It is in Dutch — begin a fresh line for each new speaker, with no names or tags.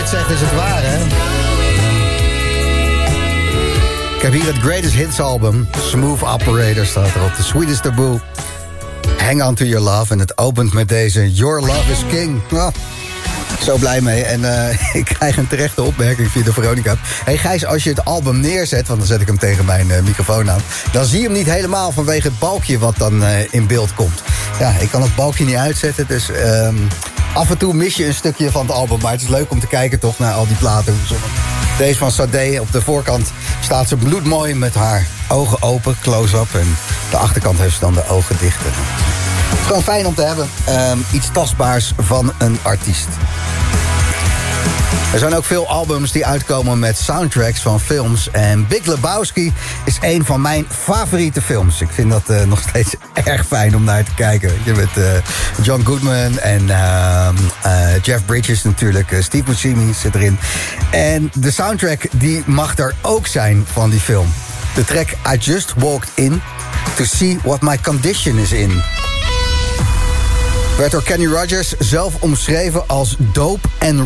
het zegt is het waar, hè? Ik heb hier het Greatest Hits album. Smooth Operator staat erop. The Sweetest Taboo. Hang On To Your Love. En het opent met deze Your Love Is King. Oh, zo blij mee. En ik krijg een terechte opmerking via de Veronica. Hey Gijs, als je het album neerzet, want dan zet ik hem tegen mijn microfoon aan, dan zie je hem niet helemaal vanwege het balkje wat dan in beeld komt. Ja, ik kan het balkje niet uitzetten, dus af en toe mis je een stukje van het album. Maar het is leuk om te kijken toch naar al die platen. Deze van Sade, op de voorkant staat ze bloedmooi met haar ogen open, close-up. En de achterkant heeft ze dan de ogen dicht. Het is gewoon fijn om te hebben. Iets tastbaars van een artiest. Er zijn ook veel albums die uitkomen met soundtracks van films. En Big Lebowski is een van mijn favoriete films. Ik vind dat nog steeds erg fijn om naar te kijken. Je met John Goodman en Jeff Bridges natuurlijk. Steve Buscemi zit erin. En de soundtrack die mag er ook zijn van die film. De track I Just Walked In To See What My Condition Is In werd door Kenny Rogers zelf omschreven als dope en